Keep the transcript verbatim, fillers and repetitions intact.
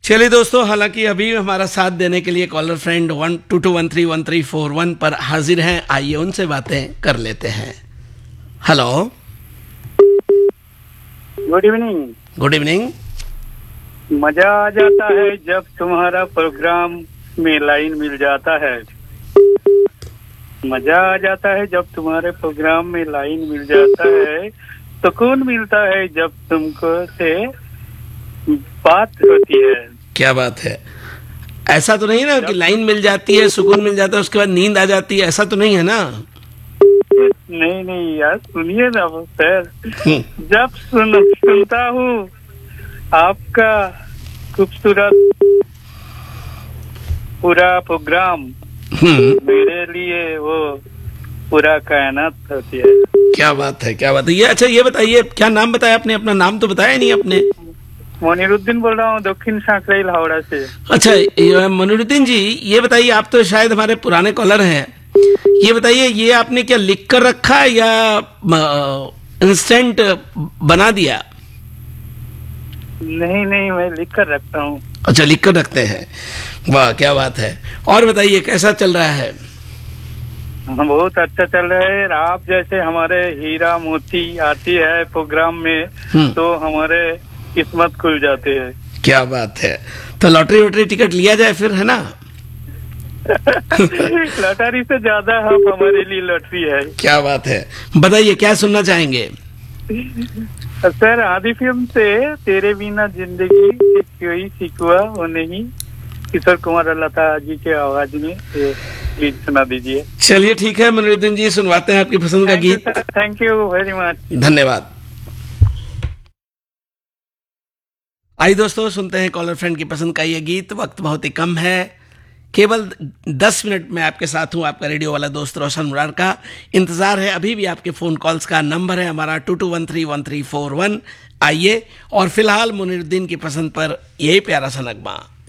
चलिए दोस्तों, हालांकि अभी हमारा साथ देने के लिए collar friend one two to one three one three four one पर हाजिर हैं। आइए उनसे बातें कर लेते हैं। Hello, good evening. Good evening. मजा आ जाता है जब तुम्हारा प्रोग्राम में लाइन मिल जाता है। मजा आ जाता है जब तुम्हारे प्रोग्राम में लाइन मिल जाता है। सुकून मिलता है जब तुमको से बात होती है। क्या बात है। ऐसा तो नहीं ना कि लाइन मिल जाती है, सुकून मिल जाता है, उसके बाद नींद आ जाती है, ऐसा तो नहीं है ना? नहीं नहीं यार, सुनिए ना वो सर। जब सुन सुनता हूँ आपका खूबसूरत पूरा प्रोग्राम, मेरे लिए वो पूरा कायनात होती है। क्या बात है, क्या बात है। ये अच्छा, ये बताइए, क्या नाम बताया आपने? अपना नाम तो बताया नहीं आपने। मोनिरुद्दीन बोल रहा हूँ, दक्षिण सांकराइल हावड़ा से। अच्छा मोनिरुद्दीन जी, ये बताइए, आप तो शायद हमारे पुराने कॉलर हैं, ये बताइए, ये आपने क्या लिख कर रखा है या इंस्टेंट बना दिया? नहीं नहीं, मैं लिख कर रखता हूँ। अच्छा, लिख कर रखते हैं। वाह, क्या बात है। और बताइए, कैसा चल रहा है? बहुत अच्छा चल रहा है। आप जैसे हमारे हीरा मोती आती है प्रोग्राम में तो हमारे किस्मत खुल जाते हैं। क्या बात है। तो लॉटरी वोटरी टिकट लिया जाए फिर, है ना? लॉटरी से ज्यादा हम हमारे लिए लॉटरी है। क्या बात है। बताइए, क्या सुनना चाहेंगे? सर, आदि फिल्म से तेरे बिना जिंदगी कोई सिकुआ वो नहीं, किशोर कुमार और लता जी के आवाज में प्लीज सुना दीजिए। चलिए ठीक है मनोरंजन जी, सुनवाते हैं आपकी पसंद का गीत। थैंक यू वेरी मच, धन्यवाद। आइए दोस्तों, सुनते हैं कॉलर फ्रेंड की पसंद का ये गीत। वक्त बहुत ही कम है, केवल दस मिनट में आपके साथ हूँ, आपका रेडियो वाला दोस्त रोशन मुरार का। इंतजार है अभी भी आपके फोन कॉल्स का। नंबर है हमारा to to one three one three four one. आइए, और फिलहाल मुनीरुद्दीन की पसंद पर यही प्यारा सा नगमा।